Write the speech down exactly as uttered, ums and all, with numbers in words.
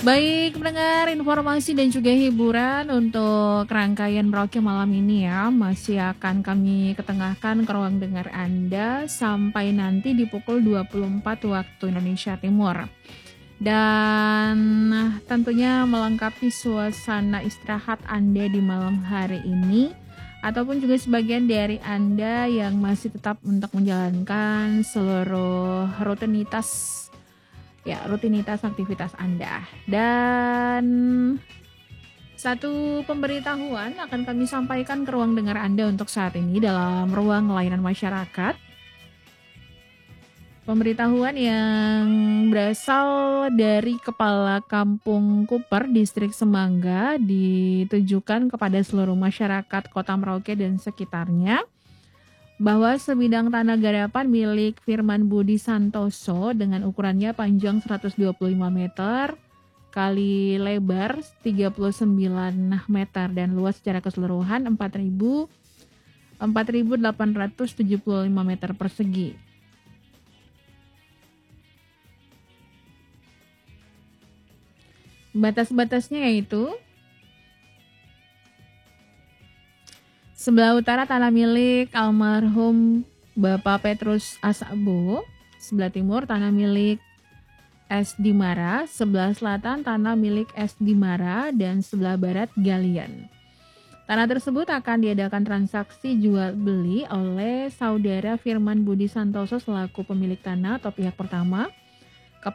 Baik, mendengar informasi dan juga hiburan untuk rangkaian Merauke malam ini ya, masih akan kami ketengahkan ke ruang dengar Anda sampai nanti di pukul dua puluh empat waktu Indonesia Timur. Dan tentunya melengkapi suasana istirahat Anda di malam hari ini, ataupun juga sebagian dari Anda yang masih tetap untuk menjalankan seluruh rutinitas ya rutinitas aktivitas Anda. Dan satu pemberitahuan akan kami sampaikan ke ruang dengar Anda untuk saat ini dalam ruang layanan masyarakat. Pemberitahuan yang berasal dari Kepala Kampung Kuper, Distrik Semangga, ditujukan kepada seluruh masyarakat Kota Merauke dan sekitarnya, bahwa sebidang tanah garapan milik Firman Budi Santoso dengan ukurannya panjang seratus dua puluh lima meter kali lebar tiga puluh sembilan meter dan luas secara keseluruhan empat ribu delapan ratus tujuh puluh lima meter persegi. Batas-batasnya yaitu sebelah utara tanah milik almarhum Bapak Petrus Asabo, sebelah timur tanah milik S. Dimara, sebelah selatan tanah milik S. Dimara, dan sebelah barat Galian. Tanah tersebut akan diadakan transaksi jual beli oleh saudara Firman Budi Santoso selaku pemilik tanah atau pihak pertama